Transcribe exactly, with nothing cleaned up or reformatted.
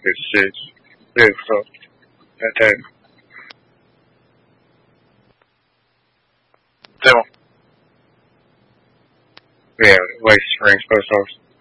It's shit. Yeah, so that that so yeah, Waste Springs Post Office.